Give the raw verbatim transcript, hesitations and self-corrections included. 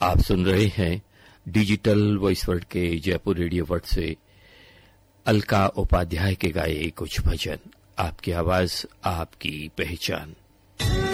आप सुन रहे हैं डिजिटल वॉइस वर्ल्ड के जयपुर रेडियो वर्ल्ड से अलका उपाध्याय के गाए कुछ भजन। आपकी आवाज, आपकी पहचान।